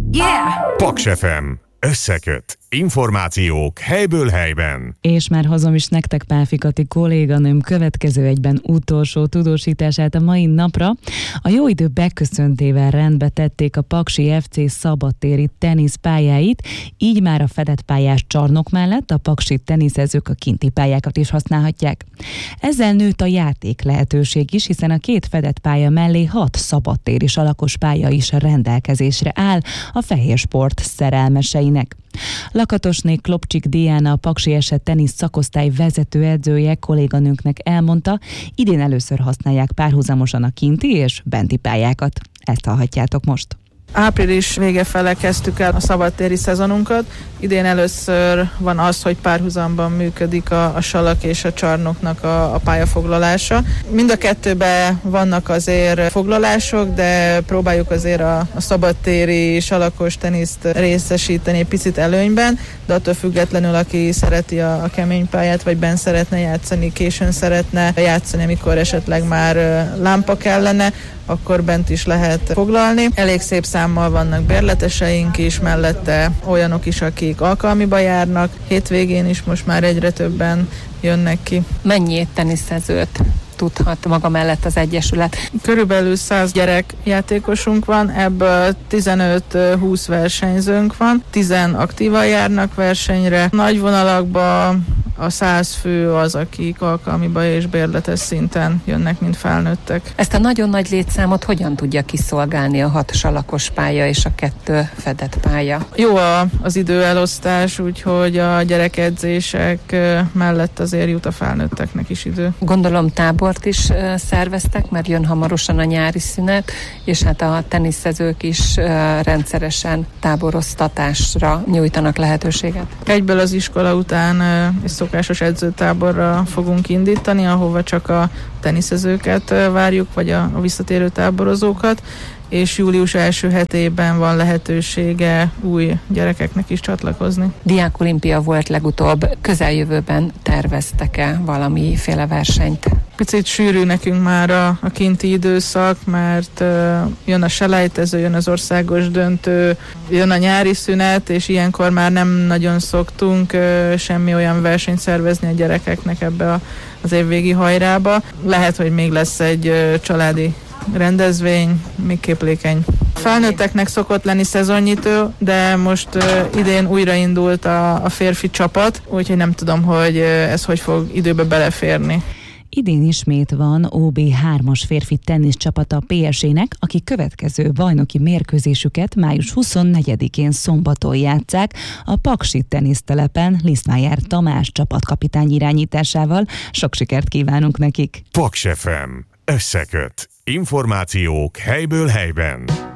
Yeah! Paks FM. Összeköt. Információk helyből helyben. És már hozom is nektek Pálfi Kati kolléganőm következő egyben utolsó tudósítását a mai napra. A jó idő beköszöntével rendbe tették a Paksi FC szabadtéri teniszpályáit, így már a fedett pályás csarnok mellett a paksi teniszezők a kinti pályákat is használhatják. Ezzel nőtt a játék lehetőség is, hiszen a két fedett pálya mellé 6 szabadtéri salakos pálya is rendelkezésre áll a fehérsport szerelmeseinek. Lakatosné Klopcsik Diana, a Paksi Eset tenisz szakosztály vezetőedzője kolléganőnknek elmondta, idén először használják párhuzamosan a kinti és benti pályákat. Ezt hallhatjátok most. Április vége fele kezdtük el a szabadtéri szezonunkat. Idén először van az, hogy párhuzamban működik a salak és a csarnoknak a pályafoglalása. Mind a kettőben vannak azért foglalások, de próbáljuk azért a szabadtéri salakos teniszt részesíteni egy picit előnyben, de attól függetlenül, aki szereti a kemény pályát, vagy benn szeretne játszani, későn szeretne játszani, amikor esetleg már lámpa kellene, akkor bent is lehet foglalni. Elég szép számmal vannak bérleteseink is, mellette olyanok is, akik alkalmiba járnak. Hétvégén is most már egyre többen jönnek ki. Mennyi teniszezőt tudhat maga mellett az Egyesület? Körülbelül 100 gyerekjátékosunk van, ebből 15-20 versenyzőnk van, 10 aktívan járnak versenyre. Nagy vonalakban a 100 fő az, akik alkalmiba és bérletes szinten jönnek, mint felnőttek. Ezt a nagyon nagy létszámot hogyan tudja kiszolgálni a 6 salakos pálya és a 2 fedett pálya? Jó az időelosztás, úgyhogy a gyerekedzések mellett azért jut a felnőtteknek is idő. Gondolom tábort is szerveztek, mert jön hamarosan a nyári szünet, és hát a teniszezők is rendszeresen táboroztatásra nyújtanak lehetőséget. Egyből az iskola után egy szokásos edzőtáborra fogunk indítani, ahova csak a teniszezőket várjuk, vagy a visszatérő táborozókat, és július első hetében van lehetősége új gyerekeknek is csatlakozni. Diákolimpia volt legutóbb, közeljövőben terveztek-e valamiféle versenyt? Picit sűrű nekünk már a kinti időszak, mert jön a selejtező, jön az országos döntő, jön a nyári szünet, és ilyenkor már nem nagyon szoktunk semmi olyan versenyt szervezni a gyerekeknek ebbe az évvégi hajrába. Lehet, hogy még lesz egy családi rendezvény, még képlékeny. Felnőtteknek szokott lenni szezonnyitó, de most idén újraindult a férfi csapat, úgyhogy nem tudom, hogy ez hogy fog időbe beleférni. Idén ismét van OB3-as férfi teniszcsapata a PSG-nek, akik következő bajnoki mérkőzésüket május 24-én szombaton játsszák a Paksi tenisztelepen Lisztmájer Tamás csapatkapitány irányításával. Sok sikert kívánunk nekik! Paks FM. Összeköt. Információk helyből helyben.